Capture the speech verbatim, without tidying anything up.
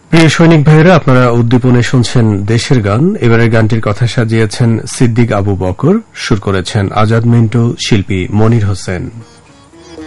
প্রিয় সৈনিক ভাইয়েরা, আপনারা উদ্দীপনে শুনছেন দেশের গান। এবারের গানটির কথা সাজিয়েছেন সিদ্দিক আবু বকর, সুর করেছেন আজাদ মিন্টু, শিল্পী মনির হোসেন।